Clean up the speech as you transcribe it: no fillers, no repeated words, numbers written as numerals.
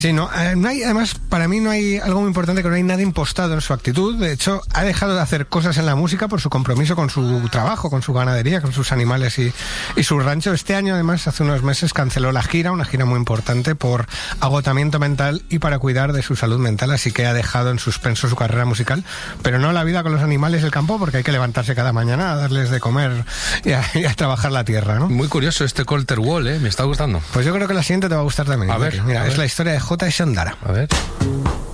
Sí, no hay, además, para mí no hay algo muy importante, que no hay nada impostado en su actitud. De hecho, ha dejado de hacer cosas en la música por su compromiso con su trabajo, con su ganadería, con sus animales y su rancho. Este año, además, hace unos meses canceló la gira, una gira muy importante por agotamiento mental y para cuidar de su salud mental, así que ha dejado en suspenso su carrera musical, pero no la vida con los animales del campo, porque hay que levantarse cada mañana a darles de comer y a trabajar la tierra, ¿no? Muy curioso este Colter Wall, me está gustando. Pues yo creo que la siguiente te va a gustar también. A ver, Mira, a ver. Es la historia de J. Shondara. A ver.